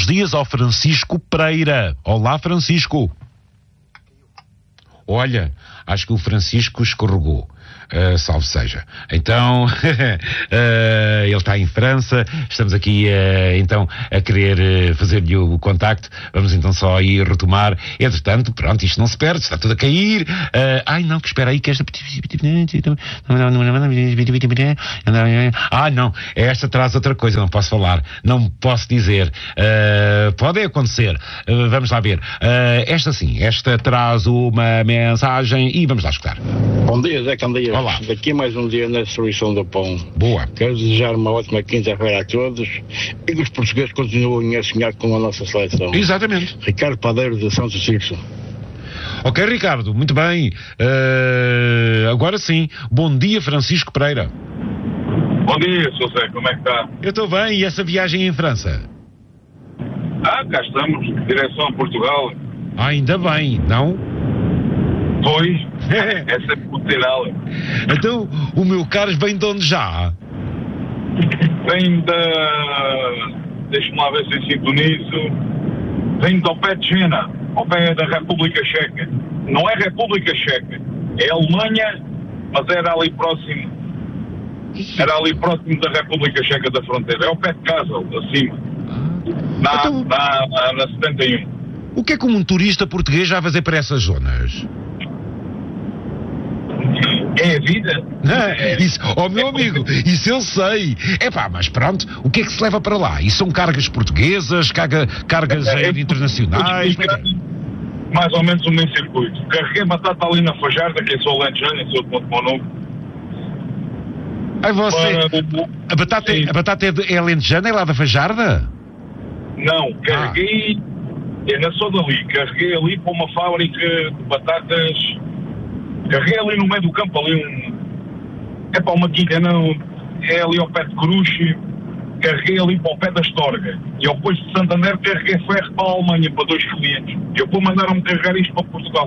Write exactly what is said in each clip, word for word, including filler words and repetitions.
bons dias ao Francisco Pereira. Olá, Francisco. Olha, acho que o Francisco escorregou. Uh, salve seja. Então, uh, ele está em França, estamos aqui uh, então a querer uh, fazer-lhe o, o contacto, vamos então só aí retomar. Entretanto, pronto, isto não se perde, está tudo a cair. Uh, ai não, que espera aí que esta... Ah não, esta traz outra coisa, não posso falar, não posso dizer. Uh, pode acontecer, uh, vamos lá ver. Uh, esta sim, esta traz uma mensagem e vamos lá escutar. Bom dia, Zé Candeia. Olá. Daqui mais um dia na destruição do pão. Boa. Quero desejar uma ótima quinta-feira a todos e que os portugueses continuem a sonhar com a nossa seleção. Exatamente. Ricardo Padeiro de Santo Tirso. Ok, Ricardo, muito bem. Uh, agora sim, bom dia, Francisco Pereira. Bom dia, Sr. Zé, como é que está? Eu estou bem, e essa viagem em França? Ah, cá estamos, direção a Portugal. Ah, ainda bem, não? Pois, é sempre o sinal. Então, o meu Carlos vem de onde já? Vem da... Deixa-me lá ver se eu sintonizo. Vem do pé de Jena, ao pé da República Checa. Não é República Checa, é Alemanha, mas era ali próximo. Era ali próximo da República Checa da fronteira. É ao pé de Kassel, acima. Na, Então, na, na, na setenta e um. O que é que um turista português já vai fazer para essas zonas? É a vida. Não, isso, oh meu amigo, isso eu sei. É pá, mas pronto, o que é que se leva para lá? E são cargas portuguesas, carga, cargas É, é, internacionais? Mais ou menos o mesmo circuito. Carreguei batata ali na Fajarda, que é só Lentejano, e sou de Montemor. Ai, você, a batata, a batata é, de, é alentejana, é lá da Fajarda? Não, carreguei, ah. é na só dali, carreguei ali para uma fábrica de batatas, carreguei ali no meio do campo, ali um, é para uma quinta, não, é ali ao pé de Cruxe, carreguei ali para o pé da Estorga, e ao posto de Santander carreguei ferro para a Alemanha, para dois clientes, e eu vou mandar-me carregar isto para Portugal.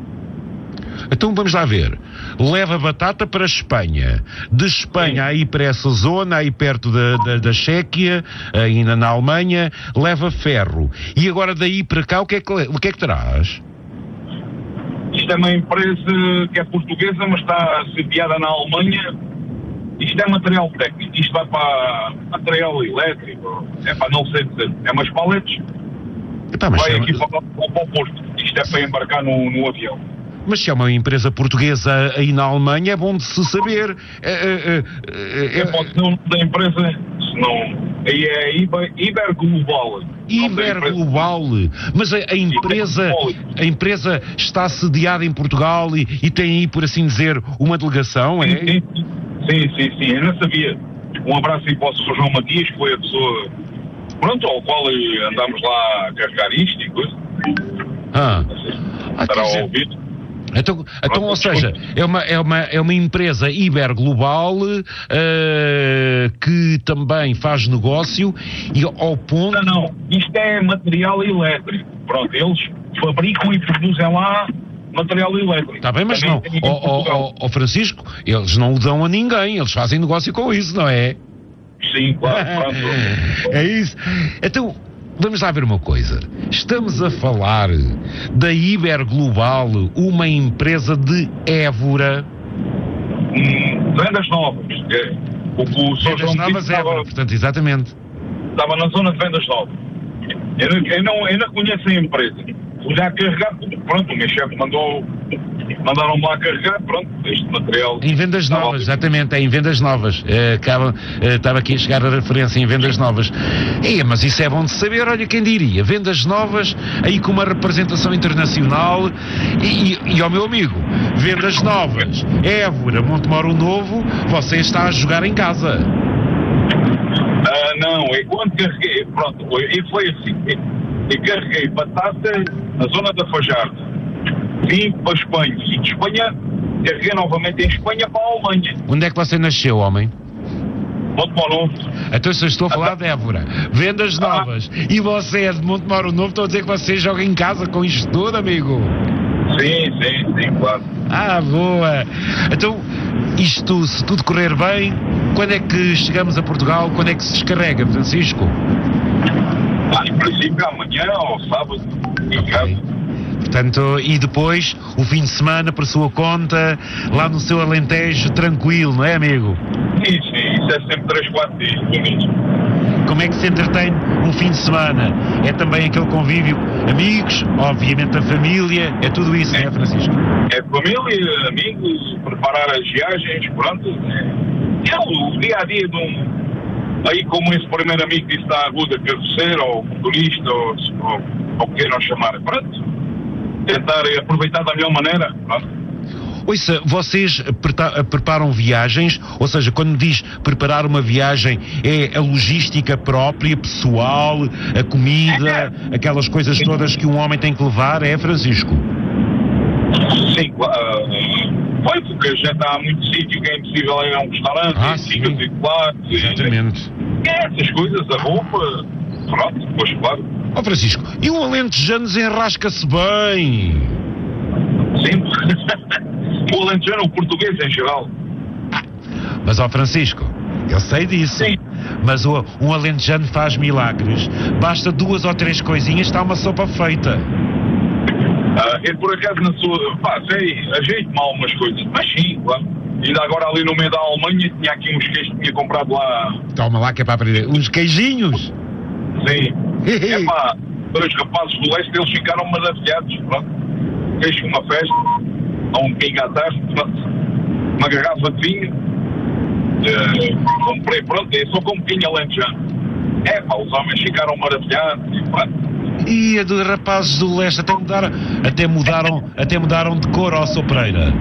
Então vamos lá ver. Leva batata para a Espanha. De Espanha aí para essa zona, aí perto da, da, da Chequia, ainda na Alemanha, leva ferro. E agora daí para cá, o que é que, o que, é que traz? Isto é uma empresa que é portuguesa, mas está sediada na Alemanha. Isto é material técnico. Isto vai para material elétrico. É para não sei dizer. É umas paletes. Epá, mas vai chama... aqui para, para, para o Porto. Isto é para embarcar no, no avião. Mas se é uma empresa portuguesa aí na Alemanha, é bom de se saber. É, é, é, é pode ser o nome da empresa, senão... Aí é Iber, Iber Global. Iber Global. Mas a, a empresa a empresa está sediada em Portugal e, e tem aí, por assim dizer, uma delegação, é? Sim, sim, sim, sim, eu não sabia. Um abraço aí para o senhor João Matias, que foi a pessoa, pronto, ao qual andámos lá a carregar isto e coisa. Ah. Ah, estará a ouvir. Então, então, ou seja, é uma, é uma, é uma empresa hiperglobal uh, que também faz negócio e ao ponto... Não, não, isto é material elétrico. Pronto, eles fabricam e produzem lá material elétrico. Está bem, mas também não, ó oh, oh, oh, Francisco, eles não o dão a ninguém, eles fazem negócio com isso, não é? Sim, claro. claro. É isso. Então... Vamos lá ver uma coisa. Estamos a falar da Iber Global, uma empresa de Évora. Hum, vendas novas. É. O que o senhor Vendas novas Évora, estava, portanto, exatamente. Estava na zona de vendas novas. Eu, eu, não, eu não conheço a empresa. Fui lá carregar, pronto, o meu chefe mandou, mandaram-me lá carregar, pronto, este material. Em vendas novas, exatamente, é em vendas novas. É, acaba, é, estava aqui a chegar a referência em vendas novas. É, mas isso é bom de saber, olha quem diria. Vendas novas, aí com uma representação internacional e, e, e ao meu amigo, vendas novas, Évora, Montemoro Novo, você está a jogar em casa. Ah, não, é quando carreguei, pronto, e foi assim. E carreguei batata na zona da Fajarda, vim para a Espanha e de Espanha carreguei novamente em Espanha para a Alemanha. Onde é que você nasceu, homem? Montemor Novo. Então se eu estou a falar de Évora, vendas novas, ah. e você é de Montemor Novo, estou a dizer que você joga em casa com isto tudo, amigo? Sim, sim, sim, claro. Ah, boa. Então, isto, se tudo correr bem, quando é que chegamos a Portugal, quando é que se descarrega, Francisco? Ah, em princípio amanhã ou sábado, em Ok. casa. Portanto, e depois, o fim de semana, por sua conta, lá no seu Alentejo, tranquilo, não é, amigo? Sim, sim, isso é sempre três, quatro dias, pelo menos. Como é que se entretém um fim de semana? É também aquele convívio, amigos, obviamente a família, é tudo isso, não é, Francisco? É família, amigos, preparar as viagens, pronto. É o dia a dia de um. Aí, como esse primeiro amigo que está agudo a carroceiro, ou motorista, ou, ou, ou queiram chamar, pronto. Tentar aproveitar da melhor maneira, pronto. Ouça, vocês preta- preparam viagens, ou seja, quando diz preparar uma viagem, é a logística própria, pessoal, a comida, aquelas coisas todas que um homem tem que levar, é, Francisco? Sim, claro. Foi porque a gente há muito sítio que é impossível ir a um restaurante, Ah, fica sim. circular. Exatamente. É, essas coisas, a roupa, pronto, pois claro. Ó Francisco, e o alentejano desenrasca-se bem? Sim. O alentejano, o português em geral. Mas, ó Francisco, eu sei disso. Sim. Mas o, um alentejano faz milagres. Basta duas ou três coisinhas, está uma sopa feita. Ah, ele por acaso na sua. Pá, sei, ajeito mal umas coisas. Mas sim, claro. Ainda agora ali no meio da Alemanha tinha aqui uns queijos que tinha comprado lá. Toma lá que é para aprender. Uns queijinhos. Sim. É pá, dois rapazes do leste, eles ficaram maravilhados. Pronto. Fez uma festa, a um bocadinho à tarde, pronto. Uma garrafa de vinho. Uh, comprei, pronto, é só com um bocadinho alentejano. É pá, os homens ficaram maravilhados. E, pronto. E a dos rapazes do leste até mudaram, até mudaram, até mudaram de cor ao Sopereira.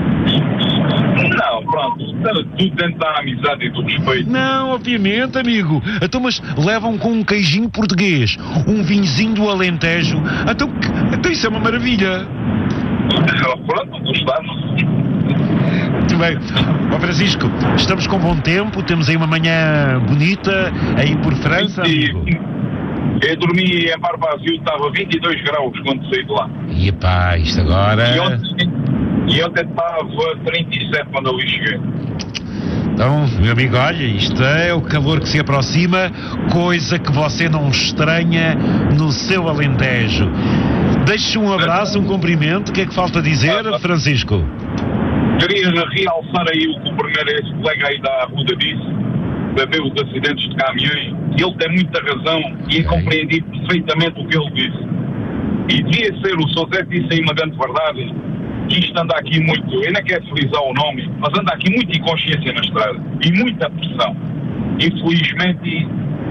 Não, pronto, tudo dentro da amizade e do respeito. Não, obviamente, amigo. Então, mas levam com um queijinho português, um vinhozinho do Alentejo. Então, que- então isso é uma maravilha. Pronto, gostamos. Muito bem. Ó Francisco, estamos com bom tempo, temos aí uma manhã bonita, aí por França, amigo. Eu dormi em Barbásio, estava vinte e dois graus quando saí de lá. E pá, isto E agora... ontem, e ontem estava trinta e sete quando eu ali cheguei. Então, meu amigo, olha, isto é o calor que se aproxima, coisa que você não estranha no seu Alentejo. Deixe um abraço, um cumprimento, o que é que falta dizer, Francisco? Queria realçar aí o que o primeiro esse colega aí da Arruda disse, de ver os acidentes de caminhões. Ele tem muita razão e é compreendido perfeitamente o que ele disse. E devia ser, o Sozé disse aí uma grande verdade, que isto anda aqui muito, eu não quero frisar o nome, mas anda aqui muita inconsciência na estrada e muita pressão. Infelizmente, e,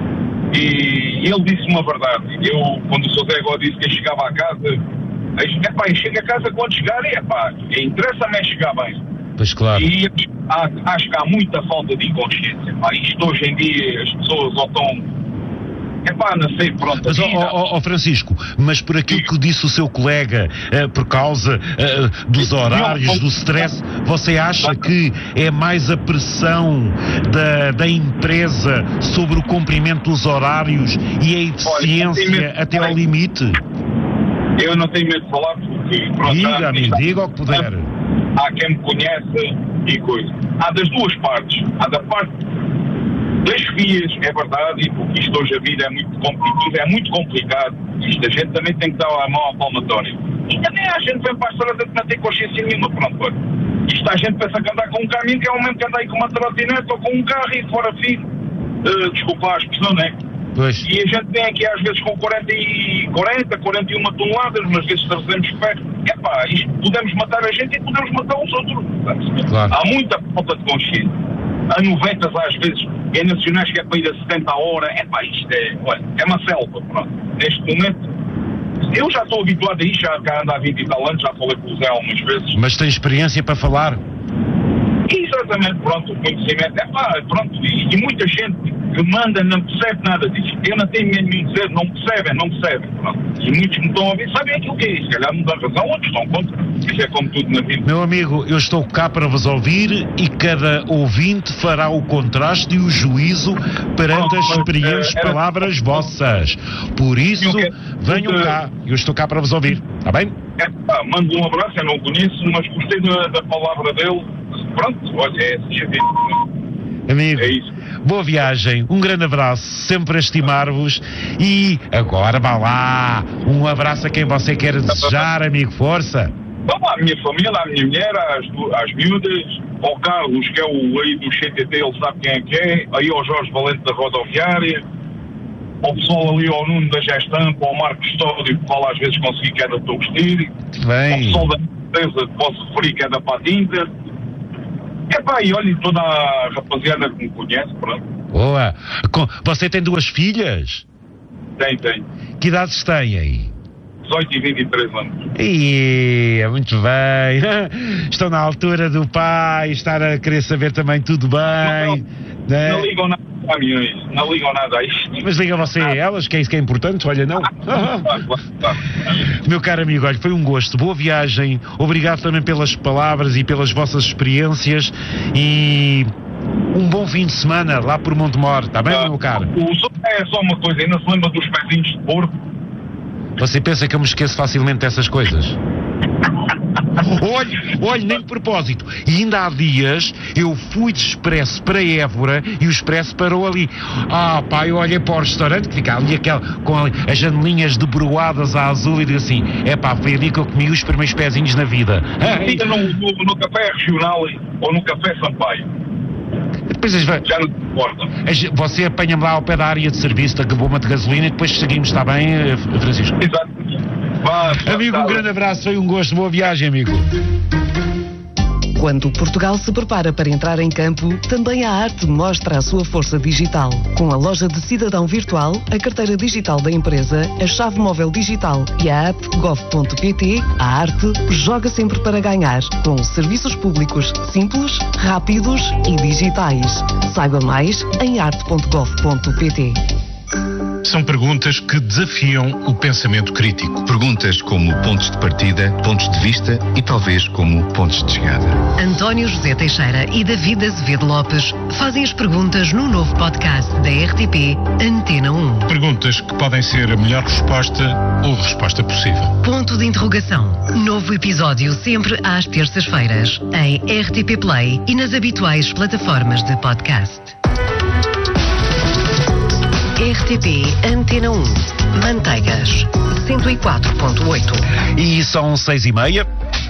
e ele disse uma verdade. Eu, quando o Sozé agora disse que eu chegava a casa, é pá, eu chego a casa quando chegar, é pá, interessa-me é chegar bem. Pois claro. E há, acho que há muita falta de inconsciência. Pá, isto hoje em dia as pessoas ou estão. É pá, não sei, pronto. Mas, ó oh, oh, oh, Francisco, mas por aquilo que disse o seu colega, eh, por causa eh, dos horários, do stress, você acha que é mais a pressão da, da empresa sobre o cumprimento dos horários e a eficiência até ao limite? Eu não tenho medo de falar porque... Pronto, diga, amigo, diga o que puder. Há quem me conheça e coisa. Há das duas partes. Há da parte das vias, é verdade, porque isto hoje a vida é muito competitiva, é muito complicado. Isto a gente também tem que dar a mão à palmatória. E também a gente vem para a estrada que não tem consciência nenhuma, pronto, olha. Isto a gente pensa que andar com um caminho, que é o momento que andar aí com uma trotinete ou com um carro e fora fino. Uh, desculpa a expressão, não é? Pois. E a gente vem aqui às vezes com quarenta, e quarenta, quarenta e uma toneladas, mas às vezes trazemos ferro. Epá, isto podemos matar a gente e podemos matar os outros. Claro. Há muita falta de consciência. A noventa às vezes é nacionais que é para ir a setenta a hora. Epá, isto é, olha, é uma selva, pronto. Neste momento, eu já estou habituado a isto, já cá ando há vinte e tal anos, já falei com o Zé algumas vezes. Mas tem experiência para falar? Exatamente, pronto, o conhecimento, é pá, pronto, e, e muita gente que manda não percebe nada disso. Eu não tenho medo de dizer, não percebem, não percebem, pronto. E muitos me estão a ouvir, sabem aquilo que é isso, se calhar me dão razão, outros estão contra. Isso é como tudo na vida. Meu amigo, eu estou cá para vos ouvir e cada ouvinte fará o contraste e o juízo perante as experientes palavras vossas. Por isso, venham cá, eu estou cá para vos ouvir, está bem? É, pá, mando um abraço, eu não o conheço, mas gostei da, da palavra dele. Pronto, olha, é assim a vida. Amigo, É isso. boa viagem, um grande abraço, sempre a estimar-vos e agora vá lá, um abraço a quem você quer desejar, amigo, força. Vamos lá, à minha família, à minha mulher, às, às miúdas, ao Carlos, que é o aí do C T T, ele sabe quem é que é, aí ao Jorge Valente da Rodoviária, ao pessoal ali, ao Nuno da Gestampa, ao Marco Custódio, que fala às vezes consegui que é da Togustir, ao pessoal da empresa que posso referir que é da Patinta. É pá, e olha, toda a rapaziada que me conhece, pronto. Boa. Você tem duas filhas? Tem, tem. Que idades têm aí? dezoito e vinte e três anos. Ia, muito bem. Estão na altura do pai, estar a querer saber também tudo bem. Não, não, né? não ligam nada a caminhões, não ligam nada a isto. Mas liga você a elas, que é isso que é importante, olha, não. Meu caro amigo, olha, foi um gosto, boa viagem, obrigado também pelas palavras e pelas vossas experiências e um bom fim de semana lá por Montemor, está bem, ah, meu caro? O é só uma coisa, ainda se lembra dos pezinhos de porco? Você pensa que eu me esqueço facilmente dessas coisas? Olhe, olhe, nem de propósito. E ainda há dias eu fui de expresso para Évora e o expresso parou ali. Ah, pá, eu olhei para o restaurante que fica ali aquela, com ali, as janelinhas debruadas a azul e digo assim, é pá, foi ali que eu comi os primeiros pezinhos na vida. Fica no, no, no café regional ou no café Sampaio. Depois as... Já não importa. Você apanha-me lá ao pé da área de serviço da bomba de gasolina e depois seguimos, está bem, Francisco? Exato. Vá, amigo, um grande abraço, foi um gosto, boa viagem, amigo. Quando Portugal se prepara para entrar em campo, também a arte mostra a sua força digital. Com a loja de cidadão virtual, a carteira digital da empresa, a chave móvel digital e a app gov ponto pt, a arte joga sempre para ganhar, com serviços públicos simples, rápidos e digitais. Saiba mais em arte ponto gov ponto pt. São perguntas que desafiam o pensamento crítico. Perguntas como pontos de partida, pontos de vista e talvez como pontos de chegada. António José Teixeira e David Azevedo Lopes fazem as perguntas no novo podcast da R T P Antena um. Perguntas que podem ser a melhor resposta ou a resposta possível. Ponto de interrogação. Novo episódio sempre às terças-feiras em R T P Play e nas habituais plataformas de podcast. R T P Antena um. Manteigas cento e quatro ponto oito. E são seis e meia.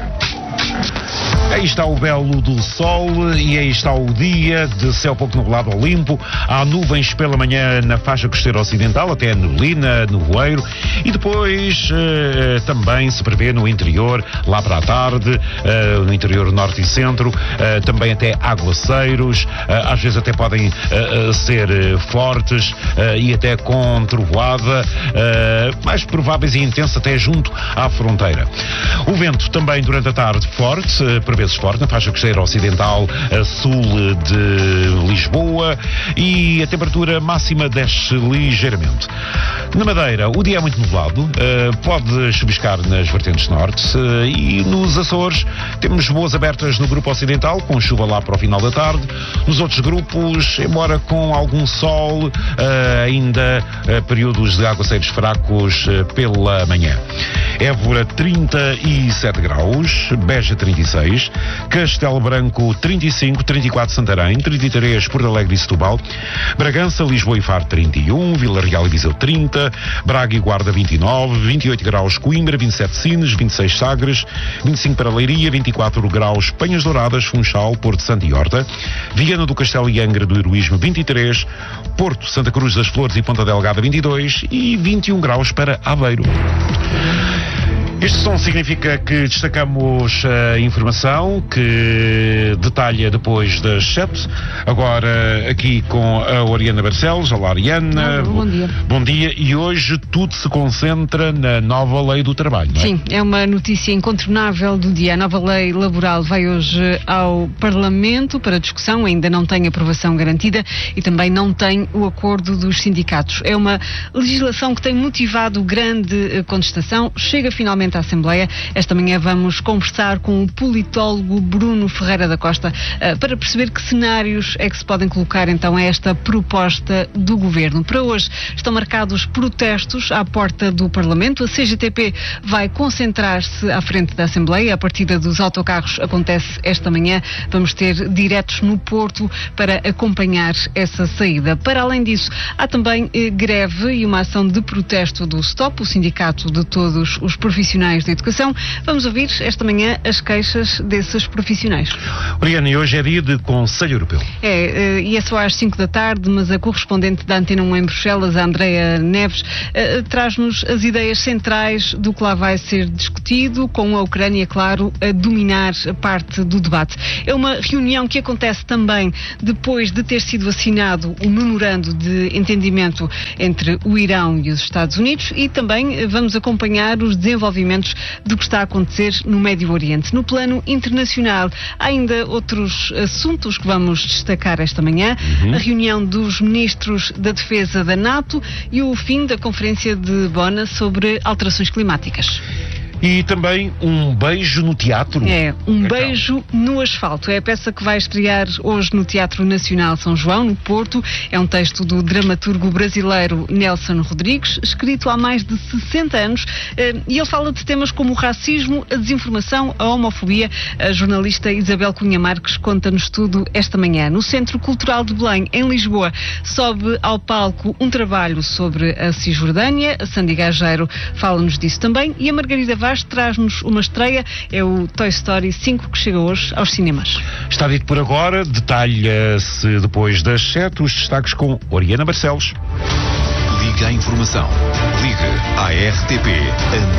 Aí está o belo do sol e aí está o dia de céu pouco nublado ao limpo. Há nuvens pela manhã na faixa costeira ocidental, até neblina, nevoeiro. E depois eh, também se prevê no interior, lá para a tarde, eh, no interior norte e centro, eh, também até aguaceiros. Eh, às vezes até podem eh, ser eh, fortes eh, e até com trovoada, eh, mais prováveis e intensos até junto à fronteira. O vento também durante a tarde forte, eh, prevê vezes forte na faixa costeira ocidental a sul de Lisboa e a temperatura máxima desce ligeiramente. Na Madeira o dia é muito nublado, uh, pode chubiscar nas vertentes norte uh, e nos Açores temos boas abertas no grupo ocidental com chuva lá para o final da tarde. Nos outros grupos, embora com algum sol, uh, ainda uh, períodos de aguaceiros fracos uh, pela manhã. Évora trinta e sete graus, Beja trinta e seis, Castelo Branco trinta e cinco, trinta e quatro Santarém, trinta e três Porto Alegre e Setúbal, Bragança, Lisboa e Faro trinta e um, Vila Real e Viseu trinta, Braga e Guarda vinte e nove, vinte e oito graus Coimbra, vinte e sete Sines, vinte e seis Sagres, vinte e cinco para Leiria, vinte e quatro graus Penhas Douradas, Funchal, Porto Santo e Horta, Viana do Castelo e Angra do Heroísmo vinte e três, Porto, Santa Cruz das Flores e Ponta Delgada vinte e dois e vinte e um graus para Aveiro. Este som significa que destacamos a informação que detalha depois das sete. Agora aqui com a Oriana Barcelos. Olá, Oriana. Olá, bom dia. Bom dia. E hoje tudo se concentra na nova lei do trabalho, não é? Sim, é uma notícia incontornável do dia. A nova lei laboral vai hoje ao Parlamento para discussão. Ainda não tem aprovação garantida e também não tem o acordo dos sindicatos. É uma legislação que tem motivado grande contestação. Chega finalmente frente à Assembleia. Esta manhã vamos conversar com o politólogo Bruno Ferreira da Costa para perceber que cenários é que se podem colocar então a esta proposta do Governo. Para hoje estão marcados protestos à porta do Parlamento. A C G T P vai concentrar-se à frente da Assembleia. A partida dos autocarros acontece esta manhã. Vamos ter diretos no Porto para acompanhar essa saída. Para além disso, há também eh, greve e uma ação de protesto do STOP, o Sindicato de Todos os Profissionais da Educação. Vamos ouvir esta manhã as queixas desses profissionais. Oriana, e hoje é dia de Conselho Europeu. É, eh, e é só às cinco da tarde, mas a correspondente da Antena um em Bruxelas, a Andreia Neves, eh, traz-nos as ideias centrais do que lá vai ser discutido, com a Ucrânia, claro, a dominar parte do debate. É uma reunião que acontece também depois de ter sido assinado o memorando de entendimento entre o Irão e os Estados Unidos, e também vamos acompanhar os desenvolvimentos do que está a acontecer no Médio Oriente. No plano internacional, há ainda outros assuntos que vamos destacar esta manhã. Uhum. A reunião dos ministros da Defesa da NATO e o fim da Conferência de Bona sobre alterações climáticas. E também um beijo no teatro. É, um então. beijo no asfalto. É a peça que vai estrear hoje no Teatro Nacional São João, no Porto. É um texto do dramaturgo brasileiro Nelson Rodrigues, escrito há mais de sessenta anos, e ele fala de temas como o racismo, a desinformação, a homofobia. A jornalista Isabel Cunha Marques conta-nos tudo esta manhã. No Centro Cultural de Belém, em Lisboa, sobe ao palco um trabalho sobre a Cisjordânia. A Sandy Gageiro fala-nos disso também, e a Margarida Vaz traz-nos uma estreia, é o Toy Story cinco, que chega hoje aos cinemas. Está dito por agora, detalha-se depois das sete os destaques com Oriana Barcelos. Liga à informação. Liga à R T P.